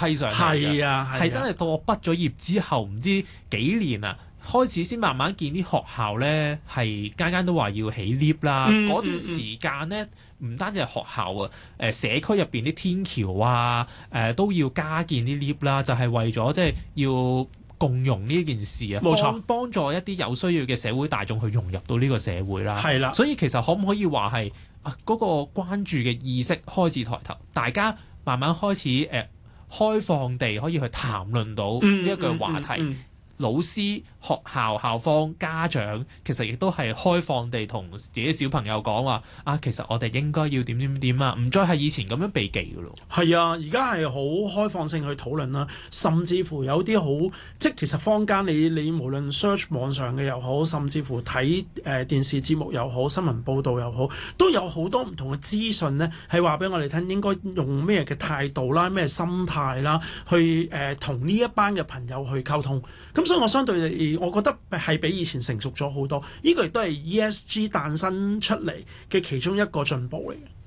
梯上嚟嘅。 係啊， 係真係到我畢咗業之後，唔知幾年啊，開始先慢慢見啲學校咧係間間都話要起 lift 啦。嗰段時間咧，唔單止係學校啊，社區入邊啲天橋啊，都要加建啲 lift 啦，就係為咗即係要共融呢件事啊， 冇錯， 幫助一啲有需要嘅社會大眾去融入到呢個社會啦。 係啦， 所以其實可唔可以話係嗰個關注嘅意識開始抬頭，大家慢慢開始開放地可以去談論到呢一個話題。老師、學校、校方、家長其實亦都係開放地同自己小朋友講話其實我哋應該要點點點啊，唔再係以前咁樣避忌嘅咯。 係啊，而家係好開放性去討論啦，甚至乎有啲好即其實坊間你無論 search 網上嘅又好，甚至乎睇電視節目又好，新聞報導又好，都有好多唔同嘅資訊呢，係話俾我哋聽應該用咩嘅態度啦、咩心態啦，去同呢一班嘅朋友去溝通。咁所以我相對我覺得係比以前成熟咗好多，呢個亦都係 ESG 誕生出嚟嘅其中一個進步嚟嘅。